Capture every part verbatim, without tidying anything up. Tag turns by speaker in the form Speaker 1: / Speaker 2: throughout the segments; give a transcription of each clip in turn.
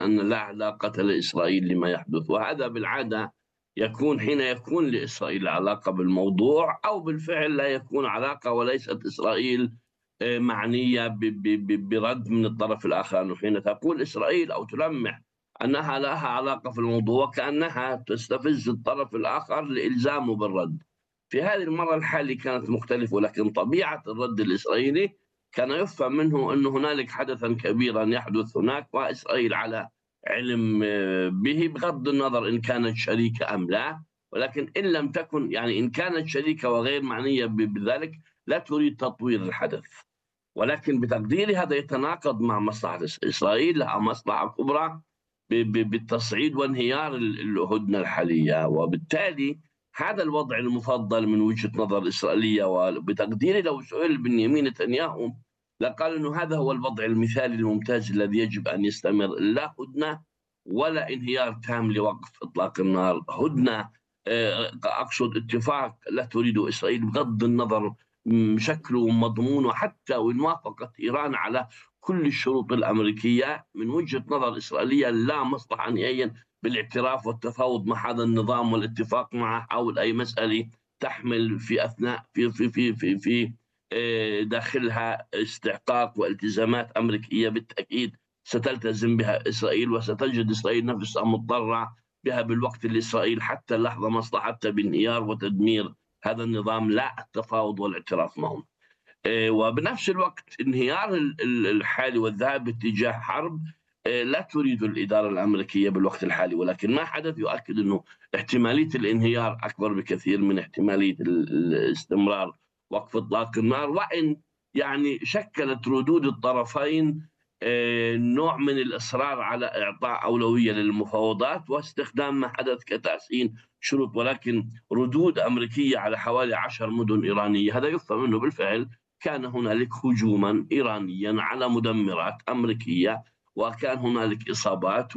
Speaker 1: أن لا علاقة لإسرائيل لما يحدث، وهذا بالعادة يكون حين يكون لإسرائيل علاقة بالموضوع، أو بالفعل لا يكون علاقة وليست إسرائيل آآ معنية ب ب ب برَد من الطرف الآخر، أنه حين تقول إسرائيل أو تلمح أنها لها علاقة في الموضوع كأنها تستفز الطرف الآخر لإلزامه بالرد. في هذه المرة الحالة كانت مختلفة، ولكن طبيعة الرد الإسرائيلي كان يُفهم منه أن هنالك حدثًا كبيرًا يحدث هناك، وإسرائيل على علم آه، به، بغض النظر إن كانت شريكة أم لا، ولكن إن لم تكن، يعني إن كانت شريكة وغير معنية ب بذلك لا تريد تطوير الحدث. ولكن بتقديري هذا يتناقض مع مصلحة إس إسرائيل، لها مصلحة كبرى ب ب بالتصعيد وانهيار ال الهدنة الحالية، وبالتالي هذا الوضع المفضل من وجهة نظر الإسرائيلية. وبتقديري لو سُئل بنيامين نتنياهو لقال إنه هذا هو الوضع المثالي الممتاز الذي يجب أن يستمر، لا هدنة ولا انهيار تام لوقف إطلاق النار. هدنة، آآ أقصد اتفاق لا تريده إسرائيل بغض النظر م شكله ومضمونه، حتى وإن وافقت إيران على كل الشروط الأمريكية، من وجهة نظر إسرائيلية لا مصلحة نهائيًا بالاعتراف والتفاوض مع هذا النظام والاتفاق معه حول أي مسألة تحمل في أثناء في في في في في آآ داخلها استحقاق والتزامات أمريكية بالتأكيد ستلتزم بها إسرائيل، وستجد إسرائيل نفسها مضطرة بها بالوقت اللي إسرائيل حتى اللحظة مصلحتها بانهيار وتدمير هذا النظام، لا التفاوض والاعتراف معهم. آآ وبنفس الوقت انهيار ال ال الحالي والذهاب باتجاه حرب آآ لا تريده الإدارة الأمريكية بالوقت الحالي، ولكن ما حدث يؤكد إنه احتمالية الانهيار أكبر بكثير من احتمالية ال الاستمرار وقف إطلاق النار، وإن يعني شكلت ردود الطرفين آآ نوع من الإصرار على إعطاء أولوية للمفاوضات واستخدام ما حدث كتحسين شروط، ولكن ردود أمريكية على حوالي عشر مدن إيرانية، هذا يُفهم أنه بالفعل كان هنالك هجومًا إيرانيًا على مدمرات أمريكية، وكان هنالك إصابات،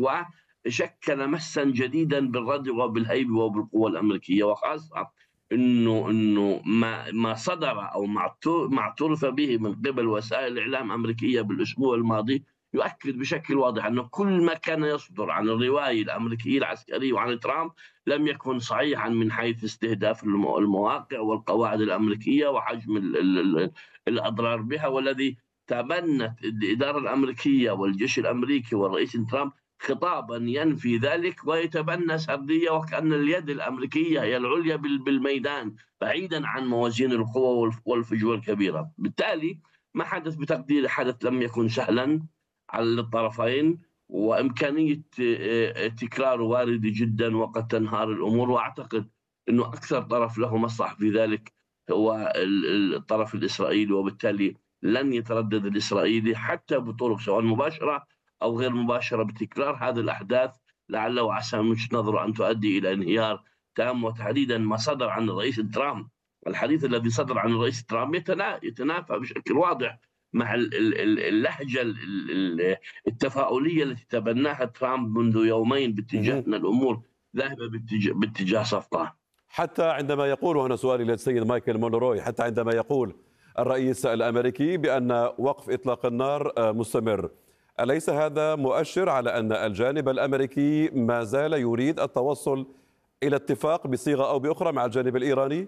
Speaker 1: وشكل مسًا جديدًا بالردع وبالهيبة وبالقوة الأمريكية، وخاصة إنه إنه ما ما صدر أو ما اعت ما اعتُرف به من قبل وسائل إعلام أمريكية بالأسبوع الماضي يؤكد بشكل واضح أنه كل ما كان يصدر عن الرواية الأمريكية العسكرية وعن ترامب لم يكن صحيحًا من حيث استهداف الم المواقع والقواعد الأمريكية وحجم ال ال ال الأضرار بها، والذي تبنت الإدارة الأمريكية والجيش الأمريكي والرئيس ترامب خطابًا ينفي ذلك ويتبنى سردية وكأن اليد الأمريكية هي العُليا بال بالميدان، بعيدًا عن موازين القوى والف والفجوة الكبيرة. بالتالي ما حدث بتقديري حدث لم يكن سهلًا على الطرفين، وإمكانية آآ تكراره واردة جدًا وقد تنهار الأمور، وأعتقد إنه أكثر طرف له مصلحة في ذلك هو ال ال الطرف الإسرائيلي، وبالتالي لن يتردد الإسرائيلي حتى بطرق سواء مباشرة أو غير مباشرة بتكرار هذه الأحداث، لعل وعسى من وجهة نظره أن تؤدي إلى انهيار تام. وتحديدًا ما صدر عن الرئيس ترامب، الحديث الذي صدر عن الرئيس ترامب يتنا يتنافى بشكل واضح مع ال ال ال اللهجة ال ال التفاؤلية التي تبناها ترامب منذ يومين باتجاه
Speaker 2: مهم.
Speaker 1: أن الأمور ذاهبة باتجاه باتجاه صفقة.
Speaker 2: حتى عندما يقول، وهنا سؤالي للسيد مايكل مونروي، حتى عندما يقول الرئيس الأمريكي بأن وقف إطلاق النار آه، مستمر، أليس هذا مؤشر على أن الجانب الأمريكي ما زال يريد التوصل إلى اتفاق بصيغة أو بأخرى مع الجانب الإيراني؟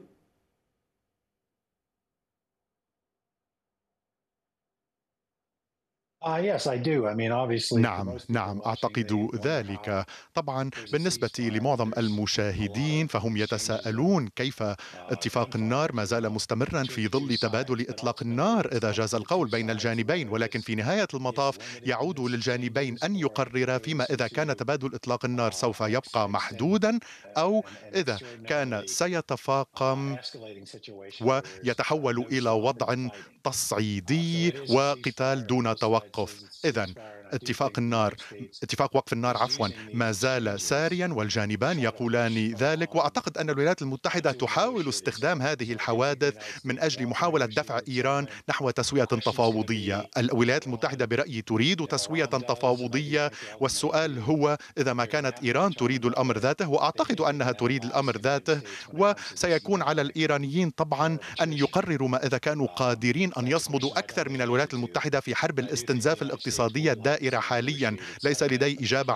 Speaker 3: Uh, yes, I do. I mean, obviously, for
Speaker 4: نعم
Speaker 3: most people
Speaker 4: نعم
Speaker 3: watching, they
Speaker 4: أعتقد
Speaker 3: wonder how
Speaker 4: ذلك. طبعا
Speaker 3: there's a
Speaker 4: بالنسبة
Speaker 3: ceasefire.
Speaker 4: لمعظم
Speaker 3: There's a lot
Speaker 4: المشاهدين
Speaker 3: of
Speaker 4: فهم
Speaker 3: exchanges of
Speaker 4: يتساءلون كيف
Speaker 3: uh,
Speaker 4: اتفاق النار
Speaker 3: gunfire
Speaker 4: ما زال
Speaker 3: uh,
Speaker 4: مستمرا في
Speaker 3: between the two
Speaker 4: ظل
Speaker 3: sides,
Speaker 4: تبادل
Speaker 3: but
Speaker 4: إطلاق
Speaker 3: ultimately
Speaker 4: النار
Speaker 3: it's
Speaker 4: إذا
Speaker 3: up
Speaker 4: جاز
Speaker 3: to the two
Speaker 4: القول بين
Speaker 3: sides
Speaker 4: الجانبين،
Speaker 3: whether
Speaker 4: ولكن
Speaker 3: this
Speaker 4: في نهاية
Speaker 3: is
Speaker 4: المطاف
Speaker 3: limited in
Speaker 4: يعود
Speaker 3: its
Speaker 4: للجانبين
Speaker 3: exchanges
Speaker 4: أن
Speaker 3: or
Speaker 4: يقررا
Speaker 3: whether
Speaker 4: فيما
Speaker 3: this
Speaker 4: إذا
Speaker 3: seems to
Speaker 4: كان
Speaker 3: be
Speaker 4: تبادل إطلاق النار
Speaker 3: uh,
Speaker 4: سوف يبقى
Speaker 3: extending
Speaker 4: محدودا
Speaker 3: uh,
Speaker 4: أو
Speaker 3: and, and
Speaker 4: إذا كان
Speaker 3: extraordinarily uh,
Speaker 4: سيتفاقم
Speaker 3: escalating situation where there's uh,
Speaker 4: ويتحول
Speaker 3: no
Speaker 4: إلى
Speaker 3: stopping the
Speaker 4: وضع
Speaker 3: fighting. Uh, so
Speaker 4: تصعيدي
Speaker 3: it is a
Speaker 4: وقتال
Speaker 3: ceasefire.
Speaker 4: دون
Speaker 3: Both sides
Speaker 4: توقف.
Speaker 3: says it's a
Speaker 4: إذا
Speaker 3: ceasefire, and I do
Speaker 4: اتفاق
Speaker 3: think the
Speaker 4: النار
Speaker 3: United States
Speaker 4: اتفاق وقف النار
Speaker 3: is
Speaker 4: عفوا
Speaker 3: using
Speaker 4: ما
Speaker 3: these
Speaker 4: زال
Speaker 3: exchanges
Speaker 4: ساريا
Speaker 3: to
Speaker 4: والجانبان
Speaker 3: try to push
Speaker 4: يقولان ذلك،
Speaker 3: Iran
Speaker 4: وأعتقد أن الولايات
Speaker 3: uh,
Speaker 4: المتحدة
Speaker 3: to a
Speaker 4: تحاول
Speaker 3: negotiating
Speaker 4: استخدام
Speaker 3: start.
Speaker 4: هذه
Speaker 3: So I do think the
Speaker 4: الحوادث
Speaker 3: United
Speaker 4: من
Speaker 3: States
Speaker 4: أجل
Speaker 3: wants to
Speaker 4: محاولة
Speaker 3: negotiate
Speaker 4: دفع
Speaker 3: with
Speaker 4: إيران
Speaker 3: Tehran.
Speaker 4: نحو تسوية
Speaker 3: The question's going to
Speaker 4: تفاوضية.
Speaker 3: be, will
Speaker 4: الولايات المتحدة
Speaker 3: Iran,
Speaker 4: برأيي تريد
Speaker 3: if
Speaker 4: تسوية
Speaker 3: Iran does, and I do
Speaker 4: تفاوضية،
Speaker 3: think they ultimately
Speaker 4: والسؤال
Speaker 3: do,
Speaker 4: هو إذا
Speaker 3: that
Speaker 4: ما
Speaker 3: they're going to
Speaker 4: كانت
Speaker 3: have to
Speaker 4: إيران
Speaker 3: determine
Speaker 4: تريد الأمر
Speaker 3: whether
Speaker 4: ذاته،
Speaker 3: they
Speaker 4: وأعتقد
Speaker 3: think they
Speaker 4: أنها
Speaker 3: can
Speaker 4: تريد الأمر
Speaker 3: outlast the United
Speaker 4: ذاته،
Speaker 3: States when it comes to this
Speaker 4: وسيكون على
Speaker 3: economic
Speaker 4: الإيرانيين طبعا أن
Speaker 3: arbitration
Speaker 4: يقرروا ما إذا كانوا
Speaker 3: um,
Speaker 4: قادرين أن
Speaker 3: that could
Speaker 4: يصمدوا
Speaker 3: decide how
Speaker 4: أكثر
Speaker 3: they
Speaker 4: من
Speaker 3: enter
Speaker 4: الولايات
Speaker 3: into.
Speaker 4: المتحدة في حرب
Speaker 3: But I do think الاستنزاف الاقتصادية الدائرة حاليا. ليس لدي إجابة